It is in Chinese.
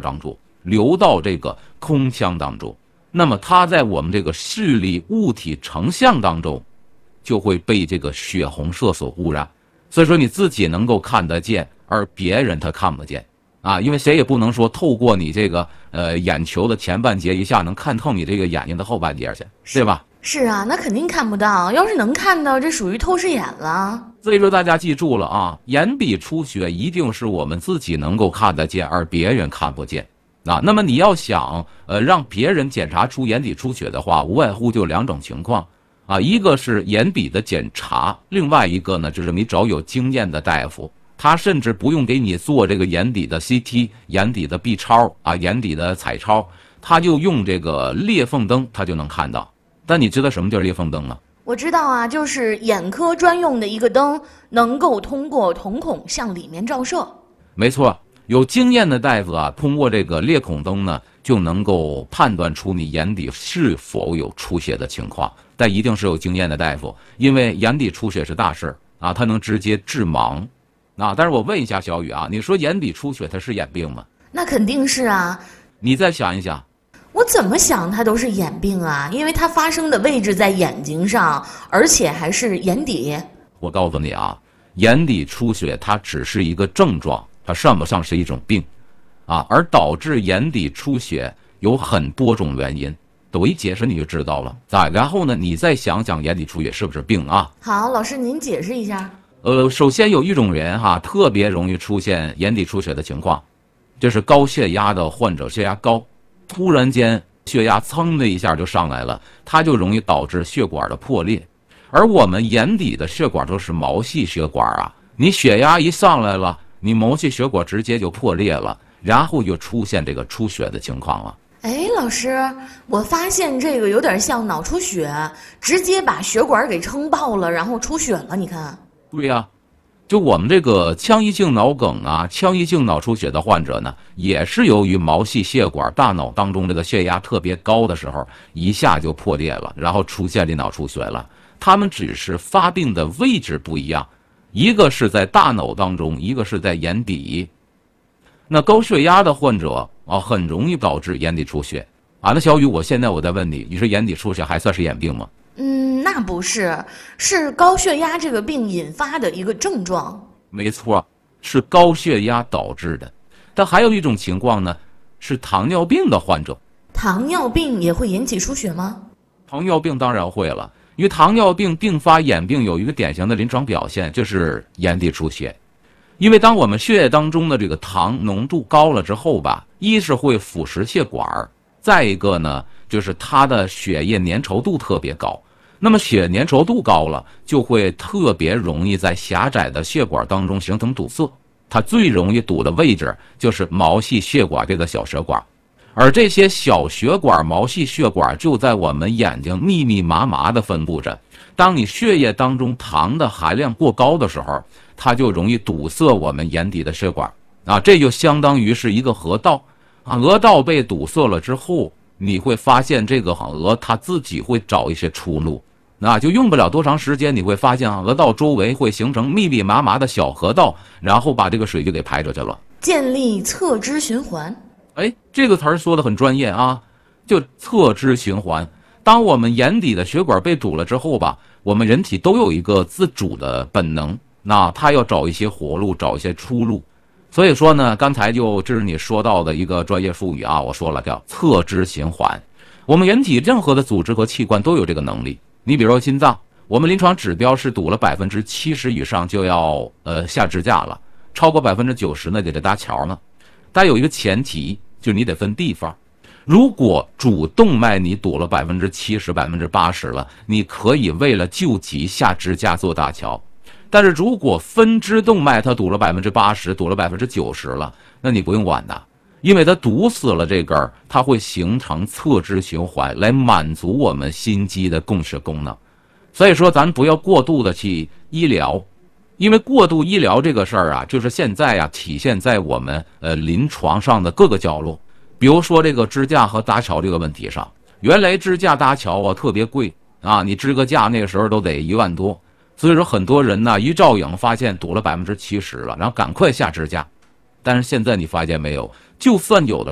当中，流到这个空腔当中，那么它在我们这个视力物体成像当中，就会被这个血红色所污染。所以说你自己能够看得见，而别人他看不见啊，因为谁也不能说透过你这个眼球的前半截一下能看透你这个眼睛的后半截去，对吧？ 是啊，那肯定看不到。要是能看到，这属于透视眼了。 所以说大家记住了啊，眼底出血一定是我们自己能够看得见，而别人看不见啊。那么你要想让别人检查出眼底出血的话，无外乎就两种情况啊，一个是眼底的检查，另外一个呢就是你找有经验的大夫，他甚至不用给你做这个眼底的 CT、眼底的 B 超啊、眼底的彩超，他就用这个裂缝灯，他就能看到。但你知道什么叫裂缝灯吗？ 我知道啊，就是眼科专用的一个灯，能够通过瞳孔向里面照射。 没错，有经验的大夫啊，通过这个裂孔灯呢，就能够判断出你眼底是否有出血的情况。但一定是有经验的大夫，因为眼底出血是大事啊，它能直接致盲啊。但是我问一下小雨啊，你说眼底出血它是眼病吗？ 那肯定是啊。 你再想一想。 我怎么想它都是眼病啊，因为它发生的位置在眼睛上，而且还是眼底。 我告诉你啊，眼底出血它只是一个症状，它算不上是一种病啊。而导致眼底出血有很多种原因，我一解释你就知道了啊。然后呢，你再想想眼底出血是不是病啊？ 好，老师您解释一下。 首先有一种人哈，特别容易出现眼底出血的情况，就是高血压的患者，血压高。突然间血压噌的一下就上来了，它就容易导致血管的破裂。而我们眼底的血管都是毛细血管啊，你血压一上来了，你毛细血管直接就破裂了，然后就出现这个出血的情况了。 哎，老师，我发现这个有点像脑出血，直接把血管给撑爆了，然后出血了，你看。 对呀，就我们这个腔溢性脑梗啊、腔溢性脑出血的患者呢，也是由于毛细血管大脑当中这个血压特别高的时候，一下就破裂了，然后出现这脑出血了。他们只是发病的位置不一样，一个是在大脑当中，一个是在眼底。那高血压的患者啊，很容易导致眼底出血啊。那小雨，现在我在问你，你说眼底出血还算是眼病吗？ 那不是，是高血压这个病引发的一个症状。 没错，是高血压导致的。但还有一种情况呢，是糖尿病的患者。 糖尿病也会引起出血吗？ 糖尿病当然会了，因为糖尿病并发眼病有一个典型的临床表现，就是眼底出血。因为当我们血液当中的这个糖浓度高了之后吧，一是会腐蚀血管，再一个呢，就是它的血液粘稠度特别高。那么血粘稠度高了，就会特别容易在狭窄的血管当中形成堵塞。它最容易堵的位置就是毛细血管这个小血管，而这些小血管、毛细血管就在我们眼睛密密麻麻的分布着。当你血液当中糖的含量过高的时候，它就容易堵塞我们眼底的血管啊，这就相当于是一个河道啊。河道被堵塞了之后，你会发现这个河它自己会找一些出路，那就用不了多长时间，你会发现河道周围会形成密密麻麻的小河道，然后把这个水就给排出去了， 建立侧支循环。 哎，这个词儿说的很专业啊，就侧支循环。当我们眼底的血管被堵了之后吧，我们人体都有一个自主的本能，那它要找一些活路，找一些出路。所以说呢，刚才这是你说到的一个专业术语啊，我说了叫侧支循环。我们人体任何的组织和器官都有这个能力。你比如说心脏，我们临床指标是堵了70%以上就要下支架了，超过90%呢就得搭桥呢。但有一个前提，就是你得分地方。如果主动脉你堵了70%、80%了，你可以为了救急下支架做搭桥。但是如果分支动脉它堵了80%，堵了90%了，那你不用管的，因为它堵死了这根儿，它会形成侧支循环来满足我们心肌的供血功能。所以说咱不要过度的去医疗，因为过度医疗这个事儿啊，就是现在啊体现在我们临床上的各个角落。比如说这个支架和搭桥这个问题上，原来支架搭桥啊特别贵啊，你支个架那个时候都得1万多。所以说很多人呢一照影发现堵了70%了，然后赶快下支架。但是现在你发现没有，就算有的